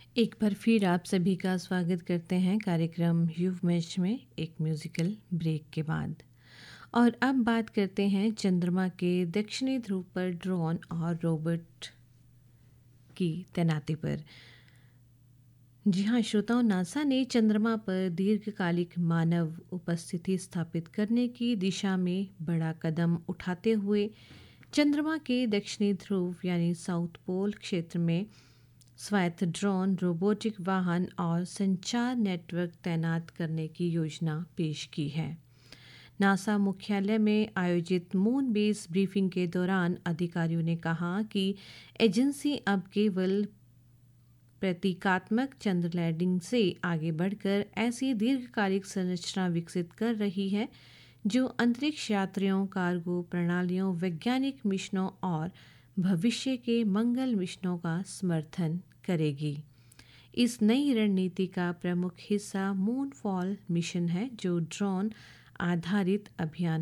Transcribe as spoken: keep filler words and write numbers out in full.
एक बार फिर आप सभी का स्वागत करते हैं कार्यक्रम युव मंच में एक म्यूजिकल ब्रेक के बाद। और अब बात करते हैं चंद्रमा के दक्षिणी ध्रुव पर ड्रोन और रोबोट की तैनाती पर। जी हाँ श्रोताओं, नासा ने चंद्रमा पर दीर्घकालिक मानव उपस्थिति स्थापित करने की दिशा में बड़ा कदम उठाते हुए चंद्रमा के दक्षिणी ध्रुव यानी साउथ पोल क्षेत्र में स्वायत्त ड्रोन, रोबोटिक वाहन और संचार नेटवर्क तैनात करने की योजना पेश की है। नासा मुख्यालय में आयोजित मून बेस ब्रीफिंग के दौरान अधिकारियों ने कहा कि एजेंसी अब केवल प्रतीकात्मक चंद्र लैंडिंग से आगे बढ़कर ऐसी दीर्घकालिक संरचना विकसित कर रही है जो अंतरिक्ष यात्रियों, कार्गो प्रणालियों, वैज्ञानिक मिशनों और भविष्य के मंगल मिशनों का समर्थन करेगी। इस नई रणनीति का प्रमुख हिस्सा मूनफॉल मिशन है, जो ड्रोन आधारित अभियान